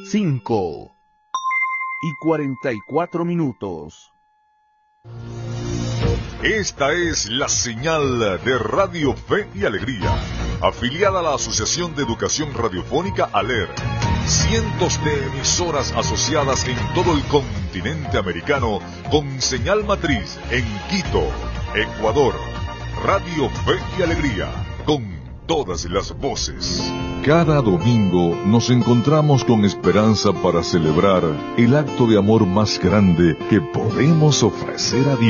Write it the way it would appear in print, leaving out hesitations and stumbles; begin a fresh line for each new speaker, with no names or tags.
5:44.
Esta es la señal de Radio Fe y Alegría, afiliada a la Asociación de Educación Radiofónica ALER. Cientos de emisoras asociadas en todo el continente americano con señal matriz en Quito, Ecuador. Radio Fe y Alegría, con todas las voces.
Cada domingo nos encontramos con esperanza para celebrar el acto de amor más grande que podemos ofrecer a Dios.